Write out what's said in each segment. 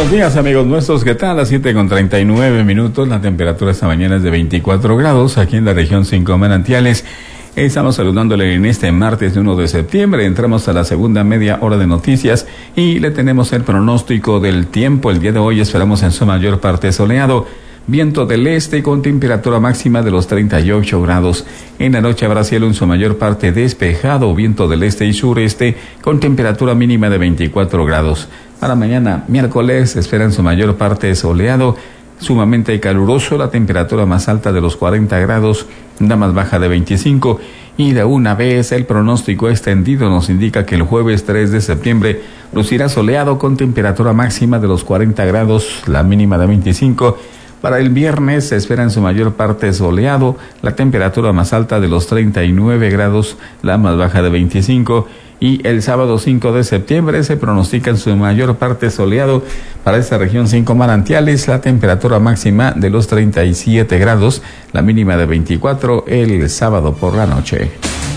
Buenos días, amigos nuestros, ¿qué tal? A 7:39, la temperatura esta mañana es de 24 grados, aquí en la región 5 Manantiales. Estamos saludándole en este martes de 1 de septiembre, entramos a la segunda media hora de noticias y le tenemos el pronóstico del tiempo. El día de hoy esperamos en su mayor parte soleado, viento del este con temperatura máxima de los 38 grados. En la noche habrá cielo en su mayor parte despejado, viento del este y sureste con temperatura mínima de 24 grados. Para mañana, miércoles, espera en su mayor parte soleado, sumamente caluroso, la temperatura más alta de los 40 grados, la más baja de 25. Y de una vez el pronóstico extendido nos indica que el jueves 3 de septiembre lucirá soleado con temperatura máxima de los 40 grados, la mínima de 25. Para el viernes se espera en su mayor parte soleado, la temperatura más alta de los 39 grados, la más baja de 25. Y el sábado 5 de septiembre se pronostica en su mayor parte soleado para esta región 5 Manantiales, la temperatura máxima de los 37 grados, la mínima de 24 el sábado por la noche.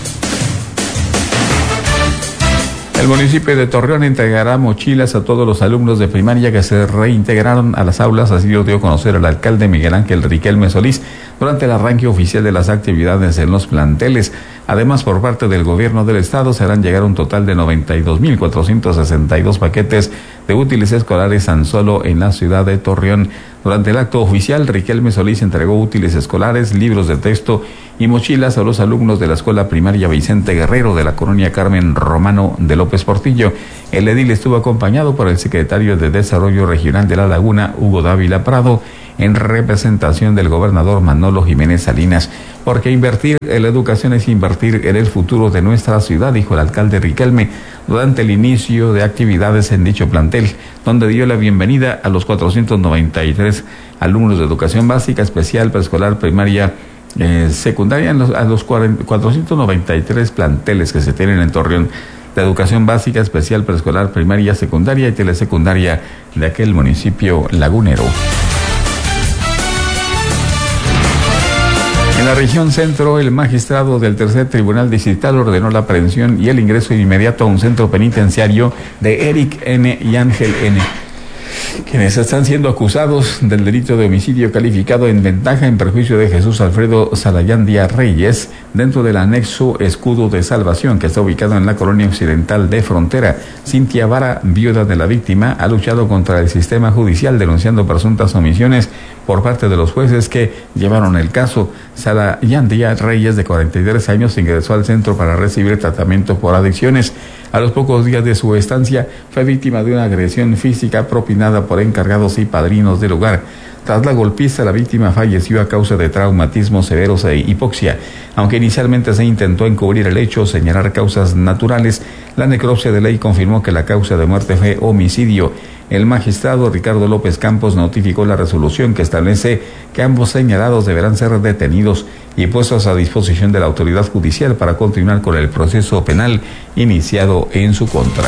El municipio de Torreón entregará mochilas a todos los alumnos de primaria que se reintegraron a las aulas, así lo dio a conocer el alcalde Miguel Ángel Riquelme Solís durante el arranque oficial de las actividades en los planteles. Además, por parte del gobierno del estado se harán llegar un total de 92.462 paquetes de útiles escolares tan solo en la ciudad de Torreón. Durante el acto oficial, Riquelme Solís entregó útiles escolares, libros de texto y mochilas a los alumnos de la escuela primaria Vicente Guerrero de la colonia Carmen Romano de López Portillo. El edil estuvo acompañado por el secretario de Desarrollo Regional de La Laguna, Hugo Dávila Prado, en representación del gobernador Manolo Jiménez Salinas. Porque invertir en la educación es invertir en el futuro de nuestra ciudad, dijo el alcalde Riquelme durante el inicio de actividades en dicho plantel, donde dio la bienvenida a los 493 alumnos de educación básica, especial, preescolar, primaria, secundaria, a los 493 planteles que se tienen en Torreón de educación básica, especial, preescolar, primaria, secundaria y telesecundaria de aquel municipio lagunero. En la región centro, el magistrado del tercer tribunal distrital ordenó la aprehensión y el ingreso inmediato a un centro penitenciario de Eric N. y Ángel N., quienes están siendo acusados del delito de homicidio calificado en ventaja en perjuicio de Jesús Alfredo Salayán Díaz Reyes, dentro del anexo Escudo de Salvación, que está ubicado en la colonia occidental de Frontera. Cintia Vara, viuda de la víctima, ha luchado contra el sistema judicial denunciando presuntas omisiones por parte de los jueces que llevaron el caso. Salayán Díaz Reyes, de 43 años, ingresó al centro para recibir tratamiento por adicciones. A los pocos días de su estancia, fue víctima de una agresión física propinada por encargados y padrinos del lugar. Tras la golpiza, la víctima falleció a causa de traumatismos severos e hipoxia. Aunque inicialmente se intentó encubrir el hecho o señalar causas naturales, la necropsia de ley confirmó que la causa de muerte fue homicidio. El magistrado Ricardo López Campos notificó la resolución que establece que ambos señalados deberán ser detenidos y puestos a disposición de la autoridad judicial para continuar con el proceso penal iniciado en su contra.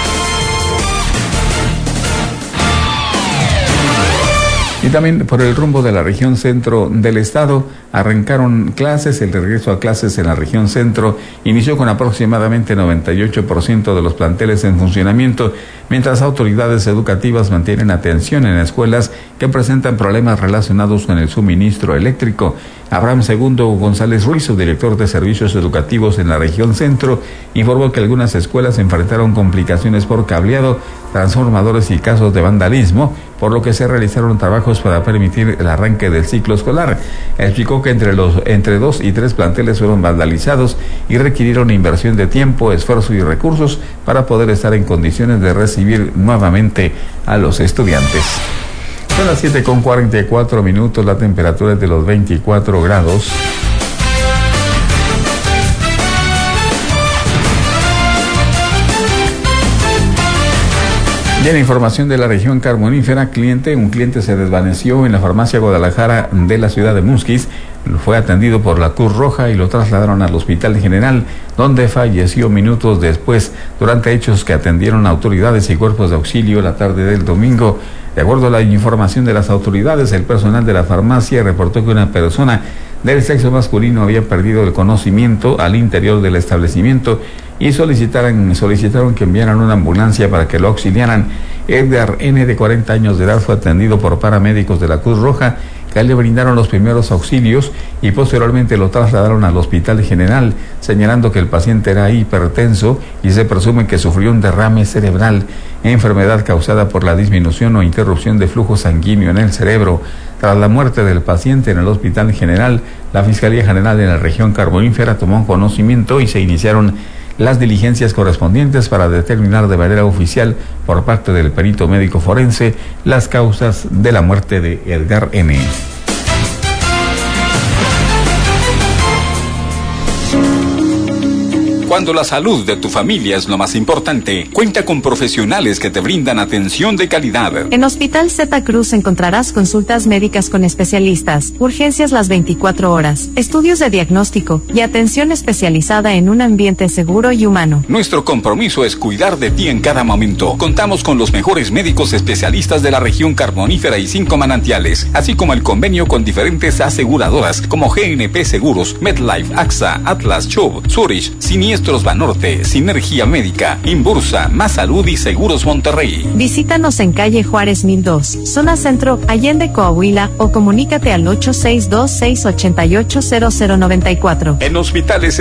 Y también por el rumbo de la región centro del estado, arrancaron clases. El regreso a clases en la región centro inició con aproximadamente 98% de los planteles en funcionamiento, mientras autoridades educativas mantienen atención en escuelas que presentan problemas relacionados con el suministro eléctrico. Abraham II González Ruiz, su director de servicios educativos en la región centro, informó que algunas escuelas enfrentaron complicaciones por cableado, transformadores y casos de vandalismo, por lo que se realizaron trabajos para permitir el arranque del ciclo escolar. Explicó que entre 2 y 3 planteles fueron vandalizados y requirieron inversión de tiempo, esfuerzo y recursos para poder estar en condiciones de recibir nuevamente a los estudiantes. Son las 7:44, la temperatura es de los 24 grados. Y en información de la región carbonífera, un cliente se desvaneció en la farmacia Guadalajara de la ciudad de Musquis. Fue atendido por la Cruz Roja y lo trasladaron al Hospital General, donde falleció minutos después, durante hechos que atendieron autoridades y cuerpos de auxilio la tarde del domingo. De acuerdo a la información de las autoridades, el personal de la farmacia reportó que una persona del sexo masculino había perdido el conocimiento al interior del establecimiento y solicitaron que enviaran una ambulancia para que lo auxiliaran. Edgar N., de 40 años de edad, fue atendido por paramédicos de la Cruz Roja, que le brindaron los primeros auxilios y posteriormente lo trasladaron al Hospital General, señalando que el paciente era hipertenso y se presume que sufrió un derrame cerebral, enfermedad causada por la disminución o interrupción de flujo sanguíneo en el cerebro. Tras la muerte del paciente en el Hospital General, la Fiscalía General de la región carbonífera tomó conocimiento y se iniciaron las diligencias correspondientes para determinar de manera oficial por parte del perito médico forense las causas de la muerte de Edgar N. Cuando la salud de tu familia es lo más importante, cuenta con profesionales que te brindan atención de calidad. En Hospital Zeta Cruz encontrarás consultas médicas con especialistas, urgencias las 24 horas, estudios de diagnóstico y atención especializada en un ambiente seguro y humano. Nuestro compromiso es cuidar de ti en cada momento. Contamos con los mejores médicos especialistas de la región carbonífera y 5 manantiales, así como el convenio con diferentes aseguradoras como GNP Seguros, MetLife, AXA, Atlas, Chubb, Zurich, Siniestros Banorte, Sinergia Médica, Inbursa, Más Salud y Seguros Monterrey. Visítanos en calle Juárez 1002, zona centro, Allende, Coahuila, o comunícate al 862-688-0094. En Hospitales